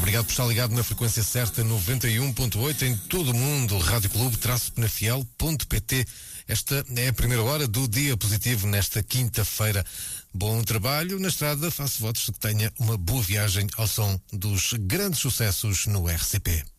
Obrigado por estar ligado na frequência certa 91.8 em todo o mundo. Rádio Clube-penafiel.pt. Esta é a primeira hora do Dia Positivo nesta quinta-feira. Bom trabalho na estrada. Faço votos de que tenha uma boa viagem ao som dos grandes sucessos no RCP.